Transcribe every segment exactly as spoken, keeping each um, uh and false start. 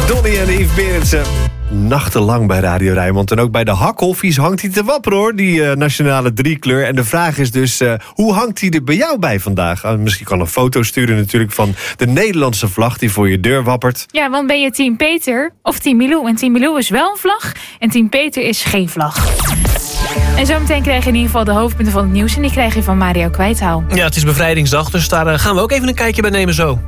Donnie en Yves Berendsen. Nachtenlang bij Radio Rijnmond. En ook bij de hakkoffies hangt hij te wapperen, hoor, die uh, nationale driekleur. En de vraag is dus, uh, hoe hangt hij er bij jou bij vandaag? Uh, misschien kan een foto sturen natuurlijk van de Nederlandse vlag die voor je deur wappert. Ja, want ben je team Peter of team Milou? En team Milou is wel een vlag en team Peter is geen vlag. En zometeen krijg je in ieder geval de hoofdpunten van het nieuws. En die krijg je van Mario Kwijthaal. Ja, het is bevrijdingsdag, dus daar uh, gaan we ook even een kijkje bij nemen zo.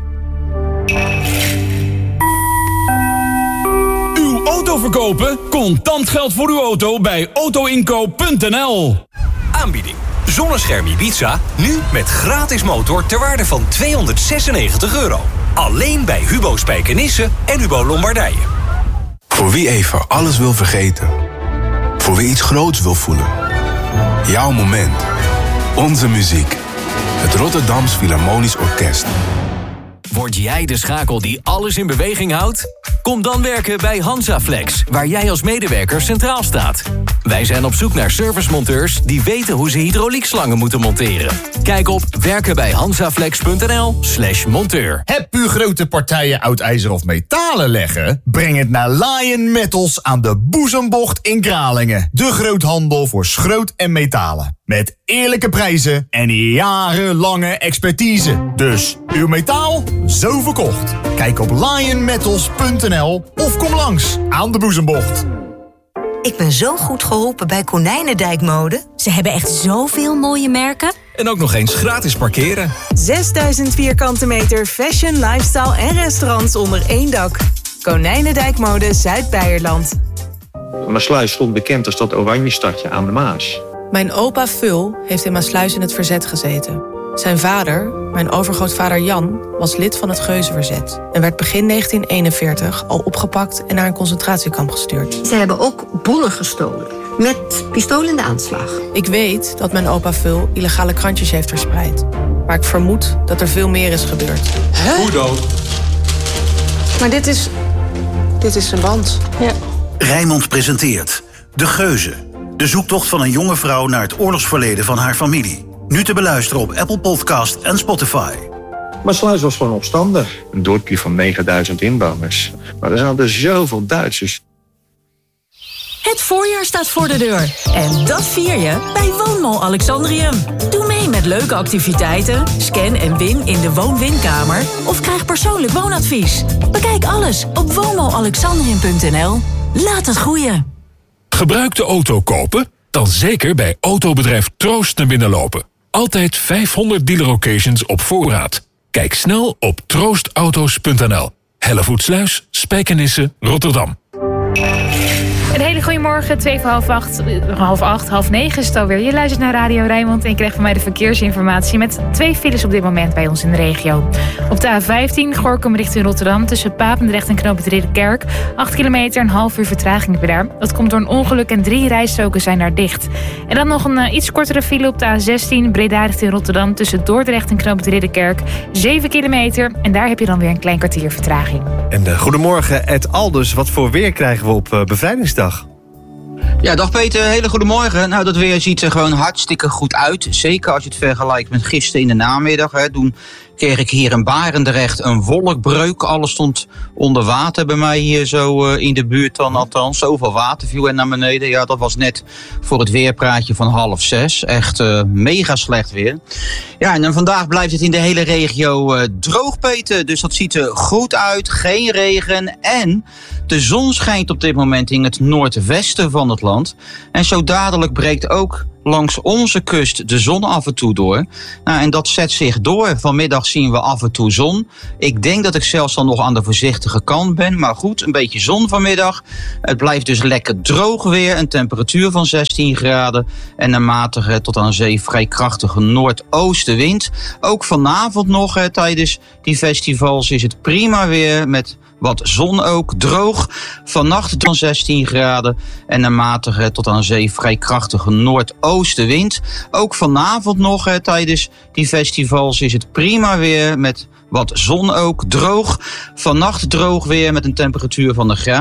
Auto verkopen? Contant geld voor uw auto bij autoinkoop punt n l. Aanbieding. Zonnescherm Ibiza, nu met gratis motor ter waarde van tweehonderdzesennegentig euro. Alleen bij Hubo Spijkenisse en Hubo Lombardije. Voor wie even alles wil vergeten. Voor wie iets groots wil voelen. Jouw moment. Onze muziek. Het Rotterdams Philharmonisch Orkest. Word jij de schakel die alles in beweging houdt? Kom dan werken bij Hansaflex, waar jij als medewerker centraal staat. Wij zijn op zoek naar servicemonteurs die weten hoe ze hydrauliekslangen moeten monteren. Kijk op werkenbijhansaflex punt n l slash monteur. Heb u grote partijen oud ijzer of metalen leggen? Breng het naar Lion Metals aan de Boezembocht in Kralingen. De groothandel voor schroot en metalen. Met eerlijke prijzen en jarenlange expertise. Dus uw metaal, zo verkocht. Kijk op lion metals punt n l of kom langs aan de Boezembocht. Ik ben zo goed geholpen bij Konijnendijkmode. Ze hebben echt zoveel mooie merken. En ook nog eens gratis parkeren. zesduizend vierkante meter fashion, lifestyle en restaurants onder één dak. Konijnendijkmode Zuid-Beierland. Maassluis stond bekend als dat oranje stadje aan de Maas. Mijn opa Vul heeft in Maassluis in het verzet gezeten. Zijn vader, mijn overgrootvader Jan, was lid van het Geuzenverzet en werd begin negentien eenenveertig al opgepakt en naar een concentratiekamp gestuurd. Ze hebben ook bonnen gestolen, met pistool in de aanslag. Ik weet dat mijn opa Vul illegale krantjes heeft verspreid. Maar ik vermoed dat er veel meer is gebeurd. Hè? Hoe dood? Maar dit is... dit is zijn band. Ja. Rijnmond presenteert De Geuzen. De zoektocht van een jonge vrouw naar het oorlogsverleden van haar familie. Nu te beluisteren op Apple Podcast en Spotify. Maassluis was gewoon opstandig. Een dorpje van negenduizend inwoners. Maar er zijn er zoveel Duitsers. Het voorjaar staat voor de deur. En dat vier je bij Woonmall Alexandrium. Doe mee met leuke activiteiten, scan en win in de woon-winkamer of krijg persoonlijk woonadvies. Bekijk alles op woonmall alexandrium punt n l. Laat het groeien. Gebruikte auto kopen? Dan zeker bij autobedrijf Troost naar binnen lopen. Altijd vijfhonderd dealer occasions op voorraad. Kijk snel op troostauto's punt n l. Hellevoetsluis, Spijkenisse, Rotterdam. Een hele goede morgen, twee voor half acht, half acht, half negen is het alweer. Je luistert naar Radio Rijnmond en je krijgt van mij de verkeersinformatie met twee files op dit moment bij ons in de regio. Op de A vijftien, Gorinchem richting Rotterdam, tussen Papendrecht en Knoop het Ridderkerk. acht kilometer, een half uur vertraging heb je daar. Dat komt door een ongeluk en drie rijstroken zijn daar dicht. En dan nog een uh, iets kortere file op de A zestien, Breda richting Rotterdam, tussen Dordrecht en Knoop het Ridderkerk. zeven kilometer en daar heb je dan weer een klein kwartier vertraging. En uh, goedemorgen, Ed Alders. Wat voor weer krijgen we op uh, bevrijdingsdag? Ja, dag Peter, hele goedemorgen. Nou, dat weer ziet er gewoon hartstikke goed uit. Zeker als je het vergelijkt met gisteren in de namiddag. Hè. Toen kreeg ik hier in Barendrecht een wolkbreuk. Alles stond onder water bij mij hier zo uh, in de buurt dan althans. Zoveel water viel er naar beneden. Ja, dat was net voor het weerpraatje van half zes. Echt uh, mega slecht weer. Ja, en dan vandaag blijft het in de hele regio uh, droog, Peter. Dus dat ziet er goed uit. Geen regen en de zon schijnt op dit moment in het noordwesten van het land. En zo dadelijk breekt ook langs onze kust de zon af en toe door. Nou, en dat zet zich door. Vanmiddag zien we af en toe zon. Ik denk dat ik zelfs dan nog aan de voorzichtige kant ben. Maar goed, een beetje zon vanmiddag. Het blijft dus lekker droog weer. Een temperatuur van zestien graden. En een matige tot aan zee vrij krachtige noordoostenwind. Ook vanavond nog hè, tijdens die festivals is het prima weer met wat zon ook, droog. Vannacht dan zestien graden en een matige tot aan zee vrij krachtige noordoostenwind. Ook vanavond nog hè, tijdens die festivals is het prima weer met wat zon ook, droog. Vannacht droog weer met een temperatuur van de graad.